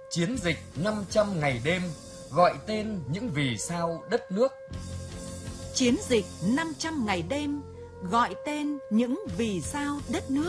Chiến dịch 500 ngày đêm, gọi tên những vì sao đất nước. Chiến dịch 500 ngày đêm, gọi tên những vì sao đất nước.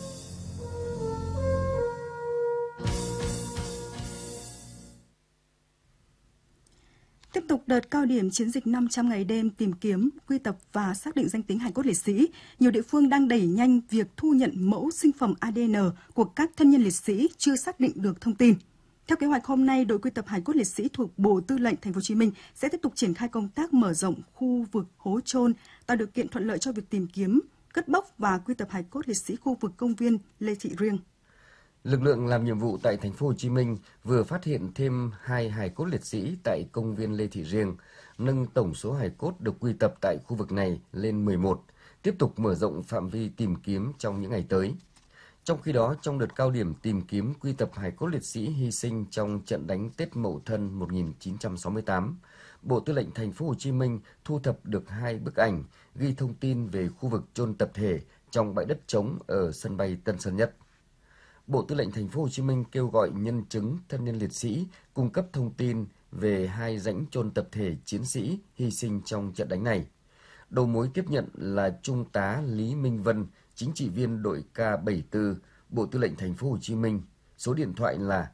Tiếp tục đợt cao điểm chiến dịch 500 ngày đêm tìm kiếm, quy tập và xác định danh tính hài cốt liệt sĩ, nhiều địa phương đang đẩy nhanh việc thu nhận mẫu sinh phẩm ADN của các thân nhân liệt sĩ chưa xác định được thông tin. Theo kế hoạch, hôm nay, đội quy tập hài cốt liệt sĩ thuộc Bộ Tư lệnh Thành phố Hồ Chí Minh sẽ tiếp tục triển khai công tác mở rộng khu vực hố chôn, tạo điều kiện thuận lợi cho việc tìm kiếm, cất bốc và quy tập hài cốt liệt sĩ khu vực công viên Lê Thị Riêng. Lực lượng làm nhiệm vụ tại Thành phố Hồ Chí Minh vừa phát hiện thêm 2 hài cốt liệt sĩ tại công viên Lê Thị Riêng, nâng tổng số hài cốt được quy tập tại khu vực này lên 11, tiếp tục mở rộng phạm vi tìm kiếm trong những ngày tới. Trong khi đó, trong đợt cao điểm tìm kiếm quy tập hài cốt liệt sĩ hy sinh trong trận đánh Tết Mậu Thân 1968, Bộ Tư lệnh Thành phố Hồ Chí Minh thu thập được 2 bức ảnh ghi thông tin về khu vực chôn tập thể trong bãi đất trống ở sân bay Tân Sơn Nhất. Bộ Tư lệnh Thành phố Hồ Chí Minh kêu gọi nhân chứng thân nhân liệt sĩ cung cấp thông tin về 2 rãnh chôn tập thể chiến sĩ hy sinh trong trận đánh này. Đầu mối tiếp nhận là Trung tá Lý Minh Vân, chính trị viên đội K74, Bộ Tư lệnh Thành phố Hồ Chí Minh. Số điện thoại là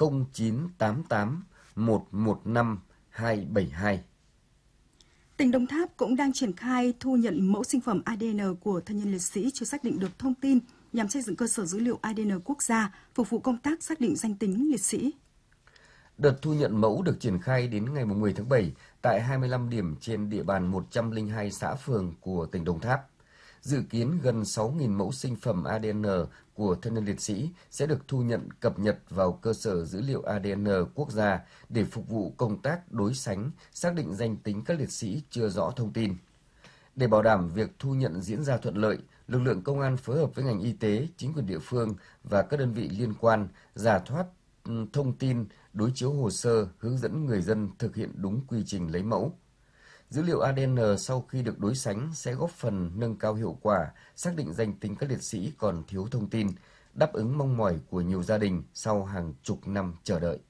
0988 115 272. Tỉnh Đồng Tháp cũng đang triển khai thu nhận mẫu sinh phẩm ADN của thân nhân liệt sĩ chưa xác định được thông tin nhằm xây dựng cơ sở dữ liệu ADN quốc gia phục vụ công tác xác định danh tính liệt sĩ. Đợt thu nhận mẫu được triển khai đến ngày 10 tháng 7 tại 25 điểm trên địa bàn 102 xã phường của tỉnh Đồng Tháp. Dự kiến gần 6.000 mẫu sinh phẩm ADN của thân nhân liệt sĩ sẽ được thu nhận cập nhật vào cơ sở dữ liệu ADN quốc gia để phục vụ công tác đối sánh, xác định danh tính các liệt sĩ chưa rõ thông tin. Để bảo đảm việc thu nhận diễn ra thuận lợi, lực lượng công an phối hợp với ngành y tế, chính quyền địa phương và các đơn vị liên quan rà soát thông tin, đối chiếu hồ sơ, hướng dẫn người dân thực hiện đúng quy trình lấy mẫu. Dữ liệu ADN sau khi được đối sánh sẽ góp phần nâng cao hiệu quả, xác định danh tính các liệt sĩ còn thiếu thông tin, đáp ứng mong mỏi của nhiều gia đình sau hàng chục năm chờ đợi.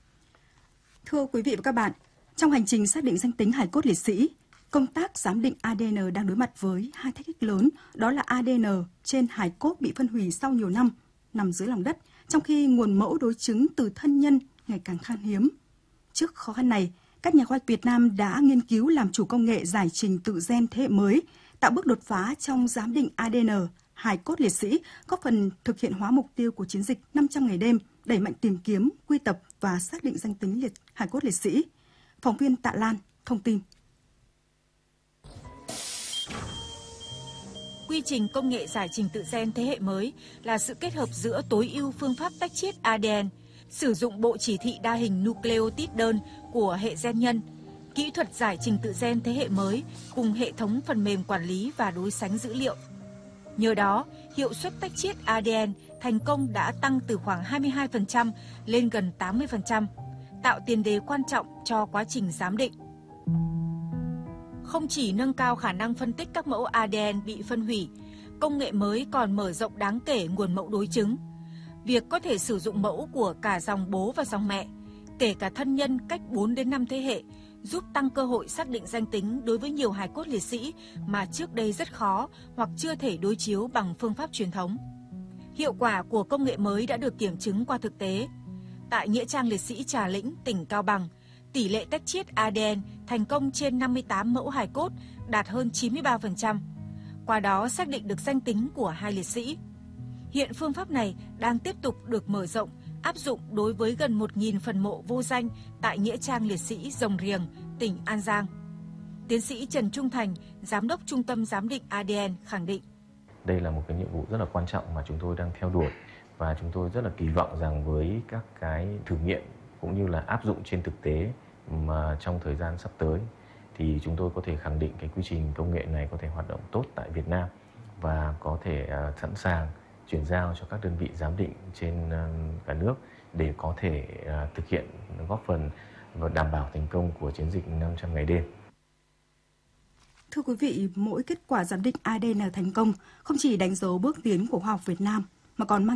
Thưa quý vị và các bạn, trong hành trình xác định danh tính hài cốt liệt sĩ, công tác giám định ADN đang đối mặt với 2 thách thức lớn, đó là ADN trên hài cốt bị phân hủy sau nhiều năm, nằm dưới lòng đất, trong khi nguồn mẫu đối chứng từ thân nhân ngày càng khan hiếm. Trước khó khăn này, các nhà khoa học Việt Nam đã nghiên cứu làm chủ công nghệ giải trình tự gen thế hệ mới, tạo bước đột phá trong giám định ADN hài cốt liệt sĩ, góp phần thực hiện hóa mục tiêu của chiến dịch 500 ngày đêm, đẩy mạnh tìm kiếm, quy tập và xác định danh tính hài cốt liệt sĩ. Phóng viên Tạ Lan thông tin. Quy trình công nghệ giải trình tự gen thế hệ mới là sự kết hợp giữa tối ưu phương pháp tách chiết ADN, sử dụng bộ chỉ thị đa hình nucleotide đơn của hệ gen nhân, kỹ thuật giải trình tự gen thế hệ mới cùng hệ thống phần mềm quản lý và đối sánh dữ liệu. Nhờ đó, hiệu suất tách chiết ADN thành công đã tăng từ khoảng 22% lên gần 80%, tạo tiền đề quan trọng cho quá trình giám định. Không chỉ nâng cao khả năng phân tích các mẫu ADN bị phân hủy, công nghệ mới còn mở rộng đáng kể nguồn mẫu đối chứng. Việc có thể sử dụng mẫu của cả dòng bố và dòng mẹ, kể cả thân nhân cách 4 đến 5 thế hệ, giúp tăng cơ hội xác định danh tính đối với nhiều hài cốt liệt sĩ mà trước đây rất khó hoặc chưa thể đối chiếu bằng phương pháp truyền thống. Hiệu quả của công nghệ mới đã được kiểm chứng qua thực tế. Tại Nghĩa trang liệt sĩ Trà Lĩnh, tỉnh Cao Bằng, tỷ lệ tách chiết ADN thành công trên 58 mẫu hài cốt, đạt hơn 93%. Qua đó xác định được danh tính của 2 liệt sĩ. Hiện phương pháp này đang tiếp tục được mở rộng, áp dụng đối với gần 1.000 phần mộ vô danh tại Nghĩa trang liệt sĩ Rồng Riềng, tỉnh An Giang. Tiến sĩ Trần Trung Thành, Giám đốc Trung tâm Giám định ADN khẳng định. Đây là một cái nhiệm vụ rất là quan trọng mà chúng tôi đang theo đuổi và chúng tôi rất là kỳ vọng rằng với các cái thử nghiệm cũng như là áp dụng trên thực tế mà trong thời gian sắp tới thì chúng tôi có thể khẳng định cái quy trình công nghệ này có thể hoạt động tốt tại Việt Nam và có thể sẵn sàng chuyển giao cho các đơn vị giám định trên cả nước để có thể thực hiện góp phần và đảm bảo thành công của chiến dịch 500 ngày đêm. Thưa quý vị, mỗi kết quả giám định ADN thành công không chỉ đánh dấu bước tiến của khoa học Việt Nam mà còn mang